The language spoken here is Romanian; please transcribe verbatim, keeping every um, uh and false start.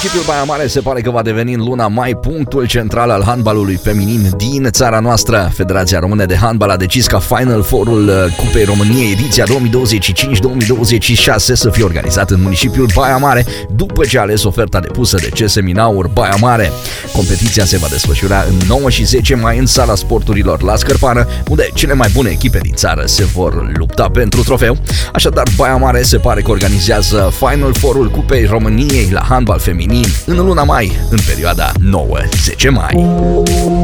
Municipiul Baia Mare se pare că va deveni în luna mai punctul central al handbalului feminin din țara noastră. Federația Română de Handbal a decis ca Final Four-ul Cupei României ediția două mii douăzeci și cinci două mii douăzeci și șase să fie organizat în municipiul Baia Mare, după ce a ales oferta depusă de C S Minaur Baia Mare. Competiția se va desfășura în nouă și zece mai în sala sporturilor la Scărpană, unde cele mai bune echipe din țară se vor lupta pentru trofeu. Așadar, Baia Mare se pare că organizează Final Four-ul Cupei României la handbal feminin în luna mai, în perioada nouă zece mai.